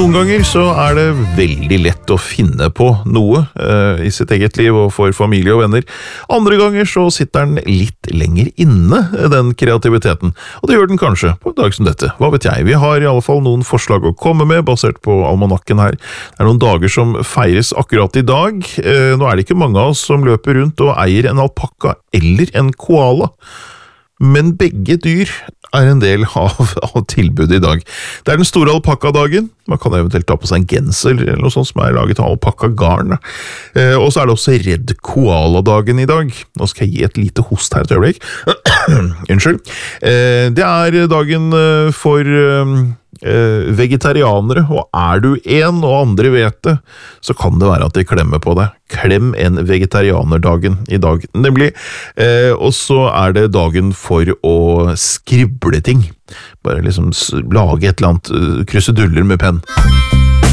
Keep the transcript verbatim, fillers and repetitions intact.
Noen ganger så er det veldig lett å finne på noe eh, i sitt eget liv og for familie og venner. Andre ganger så sitter den litt lenger inne, den kreativiteten. Og det gjør den kanskje på en dag som dette. Hva vet jeg? Vi har i alle fall noen forslag å komme med, basert på almanakken her. Det er noen dager som feires akkurat i dag. Eh, nå er det ikke mange av oss som løper rundt og eier en alpakka eller en koala. Men begge dyr er en del av, av tilbudet i dag. Det er den store alpakkadagen. Man kan eventuelt ta på seg en genser eller noe sånt som er laget av alpakkagarn. Eh, og så er det også Redd Koala-dagen i dag. Nå skal jeg gi et lite host her et øyeblikk. Unnskyld. Eh, det er dagen for eh, vegetarianere, og er du en og andre vet det, så kan det være at de klemmer på deg. Klem en vegetarianerdagen i dag, nemlig. Eh, og så er det dagen for å skrible ting. Bare liksom lage et eller annet, kruseduller med penn.